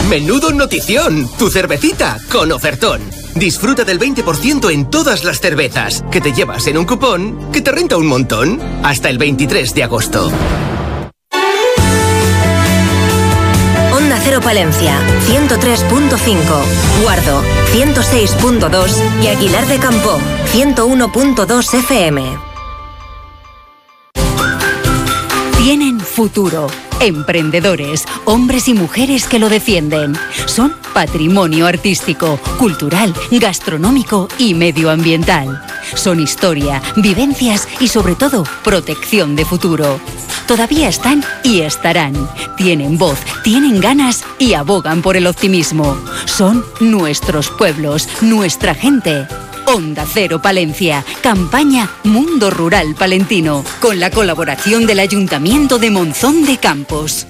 Menudo notición, tu cervecita con ofertón. Disfruta del 20% en todas las cervezas, que te llevas en un cupón que te renta un montón. Hasta el 23 de agosto. Onda Cero Palencia, 103.5, Guardo, 106.2 y Aguilar de Campoo, 101.2 FM. Tienen futuro. Emprendedores, hombres y mujeres que lo defienden. Son patrimonio artístico, cultural, gastronómico y medioambiental. Son historia, vivencias y sobre todo protección de futuro. Todavía están y estarán. Tienen voz, tienen ganas y abogan por el optimismo. Son nuestros pueblos, nuestra gente. Onda Cero Palencia, campaña Mundo Rural Palentino, con la colaboración del Ayuntamiento de Monzón de Campos.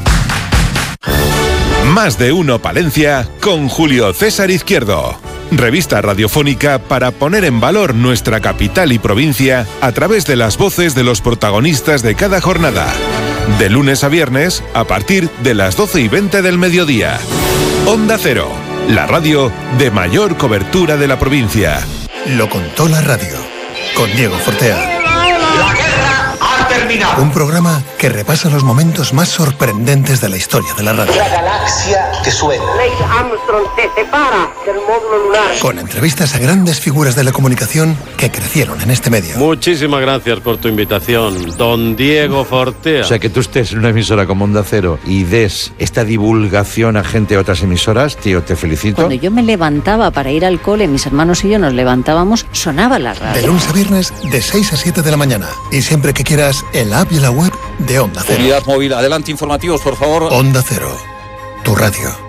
Más de uno Palencia con Julio César Izquierdo. Revista radiofónica para poner en valor nuestra capital y provincia a través de las voces de los protagonistas de cada jornada. De lunes a viernes a partir de las 12:20 del mediodía. Onda Cero, la radio de mayor cobertura de la provincia. Lo contó la radio, con Diego Fortea. La guerra ha terminado. Un programa que repasa los momentos más sorprendentes de la historia de la radio. La galaxia que suena. Neil Armstrong se separa del módulo lunar. Con entrevistas a grandes figuras de la comunicación que crecieron en este medio. Muchísimas gracias por tu invitación, don Diego Fortea. O sea, que tú estés en una emisora como Onda Cero y des esta divulgación a gente de otras emisoras, tío, te felicito. Cuando yo me levantaba para ir al cole, mis hermanos y yo nos levantábamos, sonaba la radio. De lunes a viernes, de 6 a 7 de la mañana. Y siempre que quieras, en la app y la web de Onda Cero. Unidad móvil, adelante, informativos, por favor. Onda Cero, tu radio.